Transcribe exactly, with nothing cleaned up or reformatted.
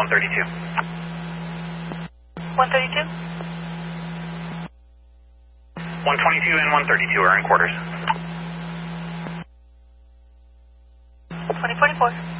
one thirty-two. one thirty-two? one twenty-two and one thirty-two are in quarters. twenty forty-four.